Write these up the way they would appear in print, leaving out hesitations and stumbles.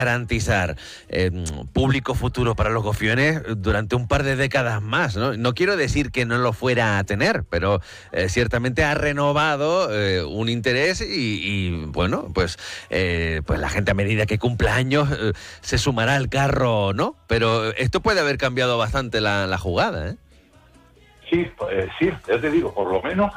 garantizar público futuro para los Gofiones durante un par de décadas más, ¿no? No quiero decir que no lo fuera a tener, pero ciertamente ha renovado un interés y bueno, pues la gente a medida que cumpla años se sumará al carro, ¿no? Pero esto puede haber cambiado bastante la jugada, ¿eh? Sí, sí, ya te digo, por lo menos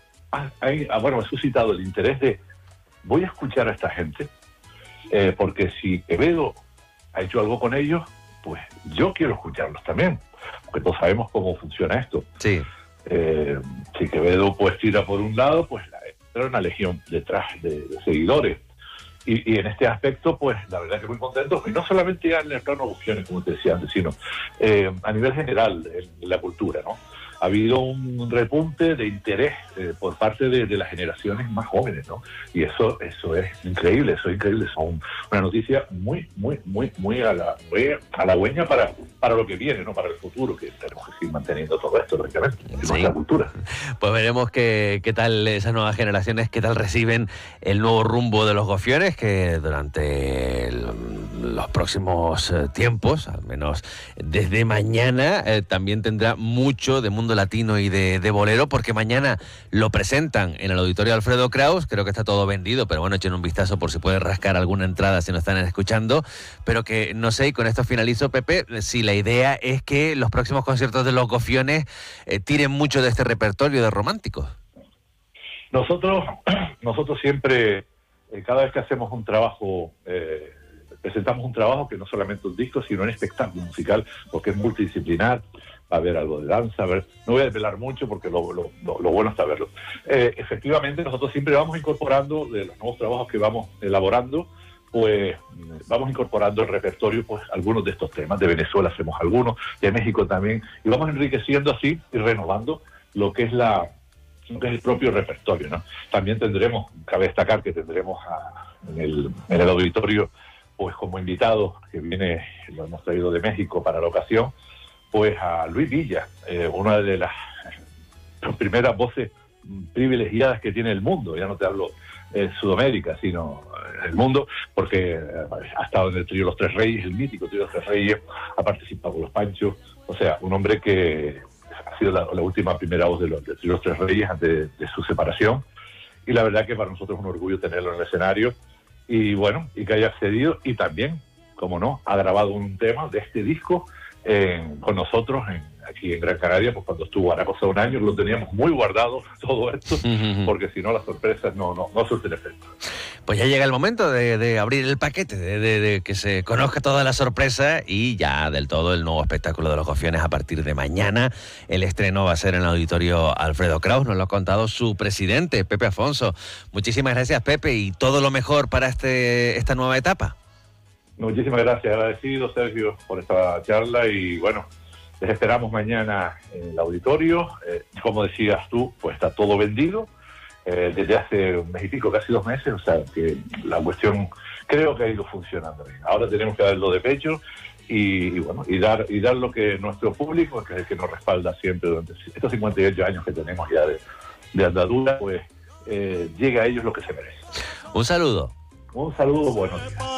he suscitado el interés de voy a escuchar a esta gente, porque si Quevedo ha hecho algo con ellos, pues yo quiero escucharlos también, porque todos sabemos cómo funciona esto. Sí. Si Quevedo pues tira por un lado, pues era una legión detrás de seguidores. Y en este aspecto, pues la verdad que muy contentos, y no solamente en el plano Gofiones, como te decía antes, sino a nivel general en la cultura, ¿no? Ha habido un repunte de interés por parte de las generaciones más jóvenes, ¿no? Y eso es increíble, son una noticia muy halagüeña para lo que viene, ¿no? Para el futuro, que tenemos que seguir manteniendo todo esto, lógicamente, nuestra cultura. Pues veremos qué tal esas nuevas generaciones, qué tal reciben el nuevo rumbo de los Gofiones, que durante los próximos tiempos, al menos desde mañana, también tendrá mucho de mundo latino y de bolero, porque mañana lo presentan en el Auditorio Alfredo Kraus. Creo que está todo vendido, pero bueno, echen un vistazo por si puede rascar alguna entrada si nos están escuchando, pero que no sé, y con esto finalizo, Pepe, si la idea es que los próximos conciertos de los Gofiones tiren mucho de este repertorio de románticos. Nosotros siempre, cada vez que hacemos un trabajo, presentamos un trabajo que no solamente un disco, sino un espectáculo musical, porque es multidisciplinar. Va a haber algo de danza, no voy a desvelar mucho porque lo bueno está verlo. Efectivamente, nosotros siempre vamos incorporando de los nuevos trabajos que vamos elaborando, pues vamos incorporando el repertorio, pues algunos de estos temas. De Venezuela hacemos algunos, de México también, y vamos enriqueciendo así y renovando lo que es el propio repertorio, ¿no? También cabe destacar que tendremos en el auditorio, pues como invitado, que viene, lo hemos traído de México para la ocasión, pues a Luis Villa, una de las primeras voces privilegiadas que tiene el mundo. Ya no te hablo en Sudamérica, sino el mundo, porque ha estado en el trío Los Tres Reyes, el mítico trío Los Tres Reyes, ha participado con los Panchos, o sea, un hombre que ha sido la última primera voz del trío Los Tres Reyes antes de su separación, y la verdad que para nosotros es un orgullo tenerlo en el escenario, y bueno, y que haya accedido, y también, como no, ha grabado un tema de este disco con nosotros aquí en Gran Canaria, pues cuando estuvo hará cosa de un año, lo teníamos muy guardado todo esto, porque si no las sorpresas no surten efecto. Pues ya llega el momento de abrir el paquete, de que se conozca toda la sorpresa y ya del todo el nuevo espectáculo de los Gofiones a partir de mañana. El estreno va a ser en el Auditorio Alfredo Kraus, nos lo ha contado su presidente, Pepe Afonso. Muchísimas gracias, Pepe, y todo lo mejor para esta nueva etapa. Muchísimas gracias, agradecido, Sergio, por esta charla, y bueno, les esperamos mañana en el auditorio. Como decías tú, pues está todo vendido desde hace un mes y pico, casi 2 meses, o sea que la cuestión creo que ha ido funcionando bien. Ahora tenemos que darlo de pecho y bueno, y dar lo que nuestro público, que es el que nos respalda siempre durante estos 58 años que tenemos ya de andadura, pues llegue a ellos lo que se merece. Un saludo. Un saludo, buenos días.